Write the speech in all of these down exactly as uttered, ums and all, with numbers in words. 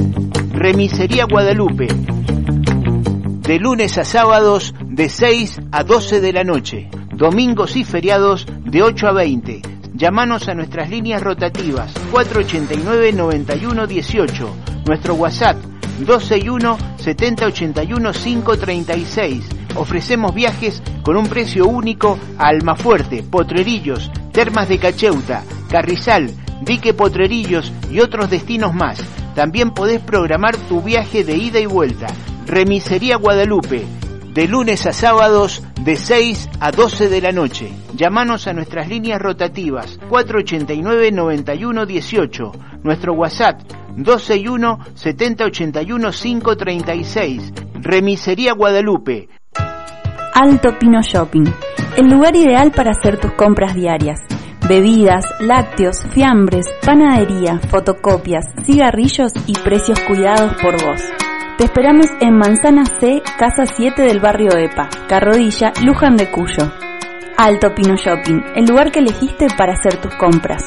Remisería Guadalupe, de lunes a sábados de seis a doce de la noche, domingos y feriados de ocho a veinte. Llámanos a nuestras líneas rotativas cuatro ochenta y nueve, noventa y uno dieciocho, nuestro WhatsApp dos seis uno, setenta ochenta y uno, quinientos treinta y seis. Ofrecemos viajes con un precio único a Almafuerte, Potrerillos, Termas de Cacheuta, Carrizal, Dique Potrerillos y otros destinos más. También podés programar tu viaje de ida y vuelta. Remisería Guadalupe, de lunes a sábados de seis a doce de la noche. Llámanos a nuestras líneas rotativas cuatro ochenta y nueve, noventa y uno dieciocho, nuestro WhatsApp dos seis uno, setenta ochenta y uno, quinientos treinta y seis. Remisería Guadalupe. Alto Pino Shopping, el lugar ideal para hacer tus compras diarias. Bebidas, lácteos, fiambres, panadería, fotocopias, cigarrillos y precios cuidados por vos. Te esperamos en Manzana C, Casa siete del barrio EPA, Carrodilla, Luján de Cuyo. Alto Pino Shopping, el lugar que elegiste para hacer tus compras.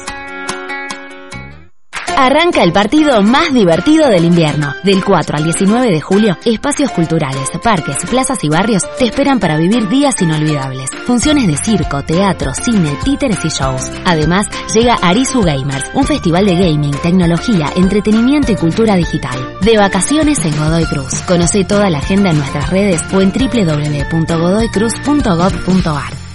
Arranca el partido más divertido del invierno. Del cuatro al diecinueve de julio, espacios culturales, parques, plazas y barrios te esperan para vivir días inolvidables. Funciones de circo, teatro, cine, títeres y shows. Además, llega Arizu Gamers, un festival de gaming, tecnología, entretenimiento y cultura digital. De vacaciones en Godoy Cruz. Conoce toda la agenda en nuestras redes o en doble u doble u doble u punto godoy cruz punto gob punto a r.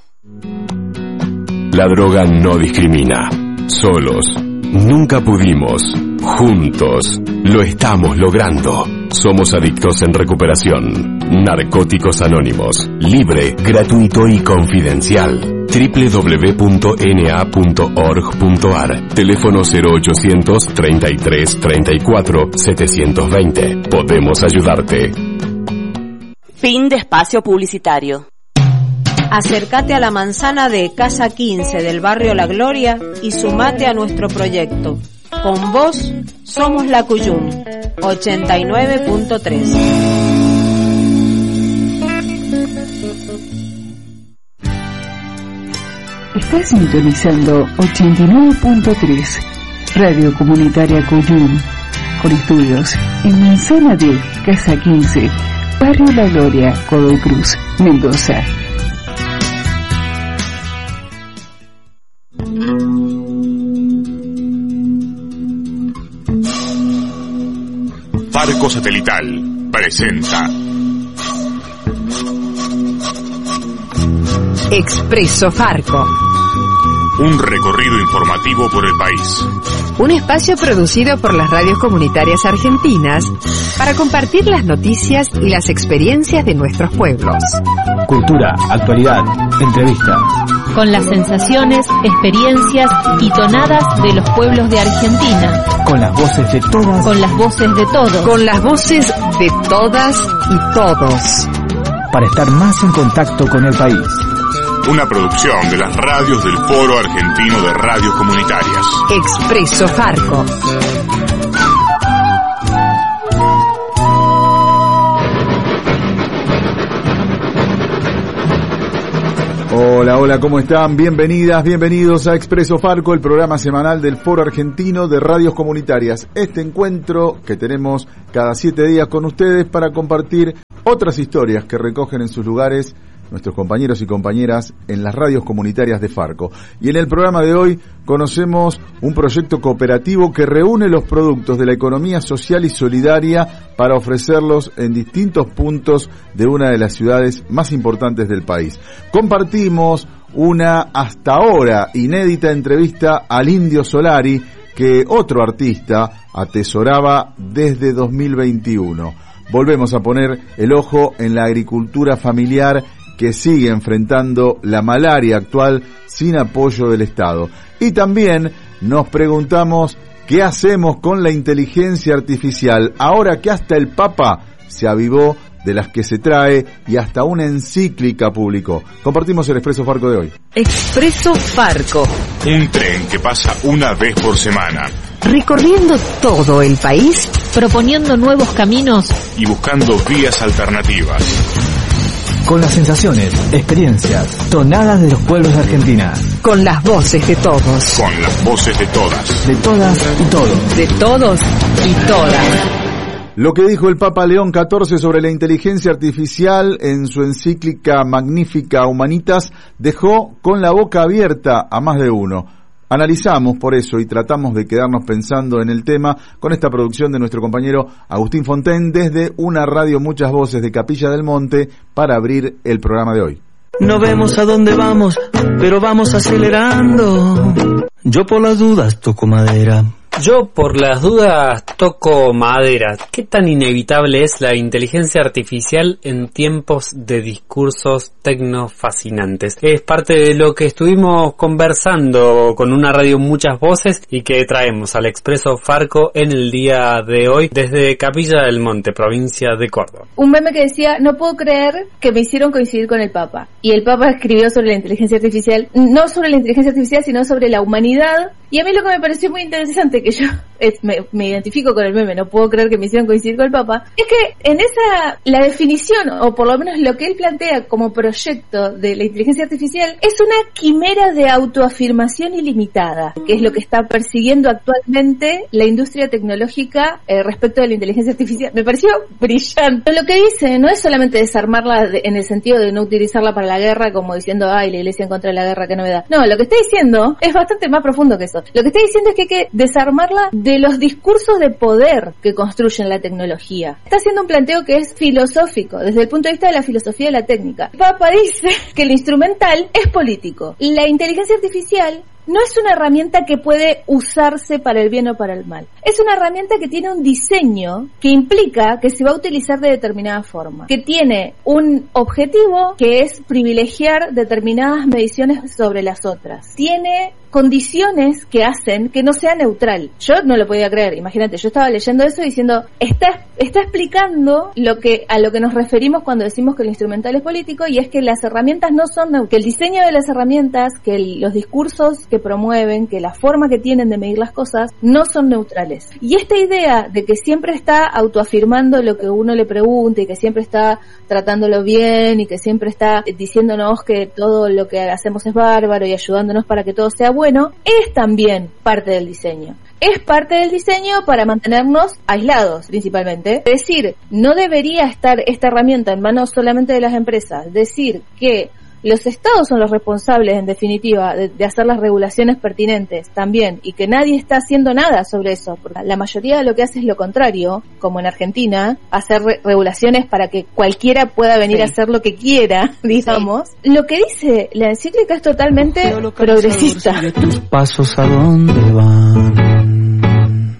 La droga no discrimina. Solos nunca pudimos. Juntos lo estamos logrando. Somos Adictos en Recuperación. Narcóticos Anónimos. Libre, gratuito y confidencial. doble u doble u doble u punto ene a punto org punto a r. Teléfono cero ochocientos, treinta y tres, treinta y cuatro, setecientos veinte. Podemos ayudarte. Fin de espacio publicitario. Acércate a la manzana de Casa quince del barrio La Gloria y sumate a nuestro proyecto. Con vos somos la Cuyum, ochenta y nueve punto tres. Estás sintonizando ochenta y nueve punto tres, Radio Comunitaria Cuyum, con estudios en Manzana de Casa quince, barrio La Gloria, Godoy Cruz, Mendoza. Farco Satelital presenta Expreso Farco, un recorrido informativo por el país. Un espacio producido por las radios comunitarias argentinas para compartir las noticias y las experiencias de nuestros pueblos. Cultura, actualidad, entrevista. Con las sensaciones, experiencias y tonadas de los pueblos de Argentina. Con las voces de todas. Con las voces de todos. Con las voces de todas y todos. Para estar más en contacto con el país. Una producción de las radios del Foro Argentino de Radios Comunitarias. Expreso Farco. Hola, hola, ¿cómo están? Bienvenidas, bienvenidos a Expreso Farco, el programa semanal del Foro Argentino de Radios Comunitarias. Este encuentro que tenemos cada siete días con ustedes para compartir otras historias que recogen en sus lugares nuestros compañeros y compañeras en las radios comunitarias de Farco. Y en el programa de hoy conocemos un proyecto cooperativo que reúne los productos de la economía social y solidaria para ofrecerlos en distintos puntos de una de las ciudades más importantes del país. Compartimos una hasta ahora inédita entrevista al Indio Solari que otro artista atesoraba desde dos mil veintiuno. Volvemos a poner el ojo en la agricultura familiar que sigue enfrentando la malaria actual sin apoyo del Estado. Y también nos preguntamos qué hacemos con la inteligencia artificial, ahora que hasta el Papa se avivó de las que se trae y hasta una encíclica publicó. Compartimos el Expreso Farco de hoy. Expreso Farco. Un tren que pasa una vez por semana. Recorriendo todo el país, proponiendo nuevos caminos y buscando vías alternativas. Con las sensaciones, experiencias, tonadas de los pueblos de Argentina. Con las voces de todos. Con las voces de todas. De todas y todos. De todos y todas. Lo que dijo el Papa León catorce sobre la inteligencia artificial en su encíclica Magnifica Humanitas dejó con la boca abierta a más de uno. Analizamos por eso y tratamos de quedarnos pensando en el tema con esta producción de nuestro compañero Agustín Fontaine desde una radio Muchas Voces de Capilla del Monte para abrir el programa de hoy. No vemos a dónde vamos, pero vamos acelerando. Yo por las dudas toco madera. Yo por las dudas toco madera. ¿Qué tan inevitable es la inteligencia artificial en tiempos de discursos tecnofascinantes? Es parte de lo que estuvimos conversando con una radio Muchas Voces y que traemos al Expreso Farco en el día de hoy desde Capilla del Monte, provincia de Córdoba. Un meme que decía, no puedo creer que me hicieron coincidir con el Papa. Y el Papa escribió sobre la inteligencia artificial, no sobre la inteligencia artificial, sino sobre la humanidad. Y a mí lo que me pareció muy interesante, que yo es, me, me identifico con el meme, no puedo creer que me hicieron coincidir con el Papa, es que en esa, la definición, o por lo menos lo que él plantea como proyecto de la inteligencia artificial, es una quimera de autoafirmación ilimitada, que es lo que está persiguiendo actualmente la industria tecnológica eh, respecto de la inteligencia artificial. Me pareció brillante. Lo que dice no es solamente desarmarla de, en el sentido de no utilizarla para la guerra, como diciendo, ay, la iglesia en contra de la guerra, qué novedad. No, lo que está diciendo es bastante más profundo que eso. Lo que está diciendo es que hay que desarmarla de los discursos de poder que construyen la tecnología. Está haciendo un planteo que es filosófico, desde el punto de vista de la filosofía de la técnica. El Papa dice que el instrumental es político. La inteligencia artificial no es una herramienta que puede usarse para el bien o para el mal. Es una herramienta que tiene un diseño que implica que se va a utilizar de determinada forma, que tiene un objetivo que es privilegiar determinadas mediciones sobre las otras. Tiene condiciones que hacen que no sea neutral. Yo no lo podía creer, imagínate, yo estaba leyendo eso y diciendo, está, está explicando lo que, a lo que nos referimos cuando decimos que el instrumental es político, y es que las herramientas no son neutrales, que el diseño de las herramientas, que el, los discursos que promueven, que la forma que tienen de medir las cosas, no son neutrales. Y esta idea de que siempre está autoafirmando lo que uno le pregunte, y que siempre está tratándolo bien, y que siempre está diciéndonos que todo lo que hacemos es bárbaro y ayudándonos para que todo sea bueno, es también parte del diseño. Es parte del diseño para mantenernos aislados, principalmente. Es decir, no debería estar esta herramienta en manos solamente de las empresas. Decir que los estados son los responsables, en definitiva, de, de hacer las regulaciones pertinentes también, y que nadie está haciendo nada sobre eso, porque la mayoría de lo que hace es lo contrario, como en Argentina, hacer re- regulaciones para que cualquiera pueda venir sí. a hacer lo que quiera, digamos. Sí. Lo que dice la encíclica es totalmente progresista. Tus pasos a dónde van.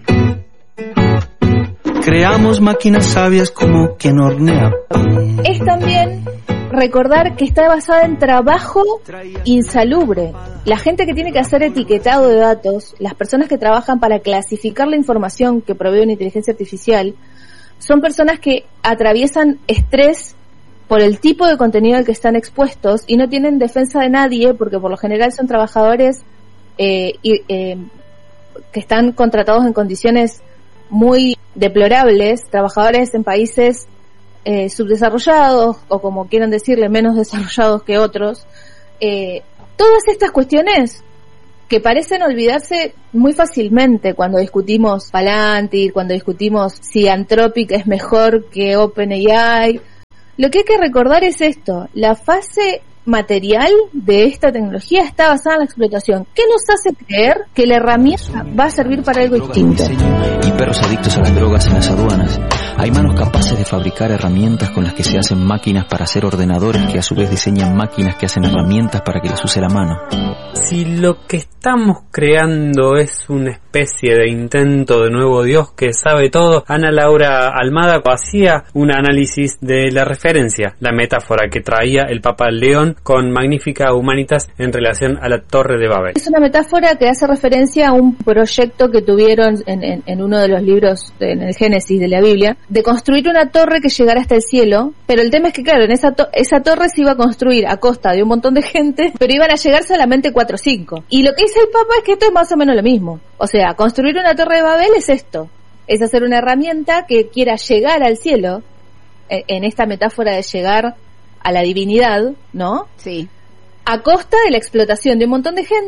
Creamos máquinas sabias como quien hornea pan. Es también recordar que está basada en trabajo insalubre. La gente que tiene que hacer etiquetado de datos, las personas que trabajan para clasificar la información que provee una inteligencia artificial, son personas que atraviesan estrés por el tipo de contenido al que están expuestos y no tienen defensa de nadie, porque por lo general son trabajadores eh, y, eh, que están contratados en condiciones muy deplorables, trabajadores en países Eh, subdesarrollados, o como quieran decirle, menos desarrollados que otros. Eh, todas estas cuestiones que parecen olvidarse muy fácilmente cuando discutimos Palantir, cuando discutimos si Anthropic es mejor que OpenAI. Lo que hay que recordar es esto: la fase material de esta tecnología está basada en la explotación. ¿Qué nos hace creer que la herramienta va a servir para algo distinto? Y perros adictos a las drogas en las aduanas. Hay manos capaces de fabricar herramientas con las que se hacen máquinas para hacer ordenadores que a su vez diseñan máquinas que hacen herramientas para que las use la mano. Si lo que estamos creando es una especie de intento de nuevo Dios que sabe todo, Ana Laura Almada hacía un análisis de la referencia, la metáfora que traía el Papa León con Magnifica Humanitas en relación a la Torre de Babel. Es una metáfora que hace referencia a un proyecto que tuvieron en, en, en uno de los libros, en el Génesis de la Biblia, de construir una torre que llegara hasta el cielo, pero el tema es que, claro, en esa, to- esa torre se iba a construir a costa de un montón de gente, pero iban a llegar solamente cuatro o cinco. Y lo que dice el Papa es que esto es más o menos lo mismo. O sea, construir una torre de Babel es esto, es hacer una herramienta que quiera llegar al cielo, eh, en esta metáfora de llegar a la divinidad, ¿no? Sí. A costa de la explotación de un montón de gente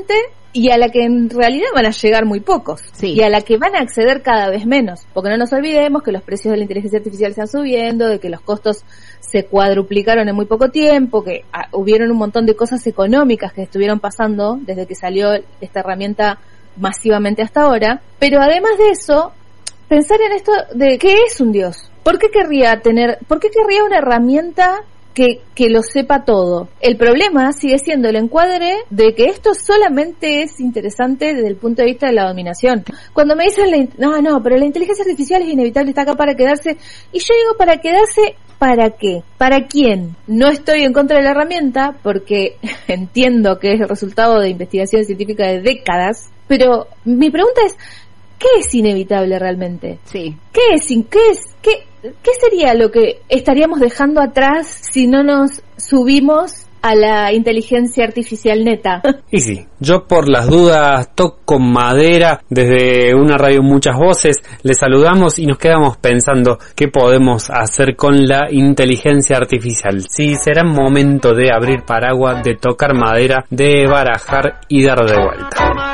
y a la que en realidad van a llegar muy pocos, sí. y a la que van a acceder cada vez menos, porque no nos olvidemos que los precios de la inteligencia artificial están subiendo, de que los costos se cuadruplicaron en muy poco tiempo, que ah, hubieron un montón de cosas económicas que estuvieron pasando desde que salió esta herramienta masivamente hasta ahora, pero además de eso, pensar en esto de ¿qué es un Dios? ¿Por qué querría tener, por qué querría una herramienta que, que lo sepa todo? El problema sigue siendo el encuadre de que esto solamente es interesante desde el punto de vista de la dominación. Cuando me dicen, la, no, no, pero la inteligencia artificial es inevitable, está acá para quedarse, y yo digo, ¿para quedarse? ¿Para qué? ¿Para quién? No estoy en contra de la herramienta, porque entiendo que es el resultado de investigación científica de décadas, pero mi pregunta es, ¿qué es inevitable realmente? Sí. ¿Qué es, qué es, qué, qué sería lo que estaríamos dejando atrás si no nos subimos a la inteligencia artificial neta? Y sí, yo por las dudas toco madera. Desde una radio Muchas Voces les saludamos y nos quedamos pensando qué podemos hacer con la inteligencia artificial. Si será momento de abrir paraguas, de tocar madera, de barajar y dar de vuelta.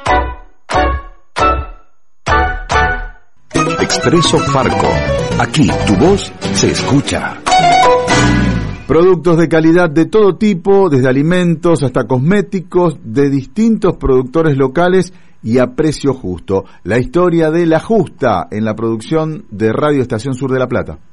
Expreso Farco. Aquí tu voz se escucha. Productos de calidad de todo tipo, desde alimentos hasta cosméticos, de distintos productores locales y a precio justo. La historia de La Justa en la producción de Radio Estación Sur de La Plata.